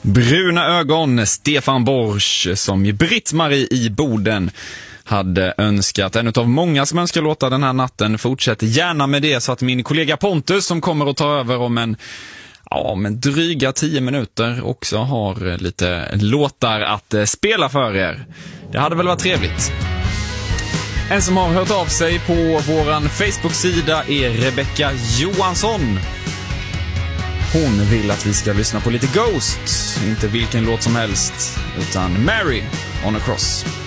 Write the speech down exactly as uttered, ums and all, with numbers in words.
Bruna ögon, Stefan Borsch, som Britt-Marie i Boden hade önskat. En av många som önskar låta den här natten. Fortsätter gärna med det så att min kollega Pontus, som kommer att ta över om en ja, men dryga tio minuter, också har lite låtar att spela för er. Det hade väl varit trevligt. En som har hört av sig på våran Facebook-sida är Rebecca Johansson. Hon vill att vi ska lyssna på lite Ghost. Inte vilken låt som helst, utan Mary on a Cross.